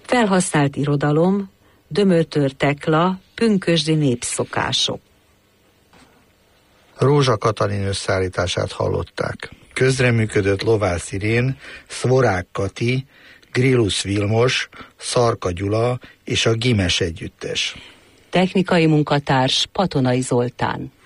Felhasznált irodalom, Dömötör Tekla, pünkösdi népszokások. Rózsa Katalin összeállítását hallották. Közreműködött Lovász Irén, Szvorák Kati, Grillus Vilmos, Szarka Gyula és a Gimes együttes. Technikai munkatárs Patonai Zoltán.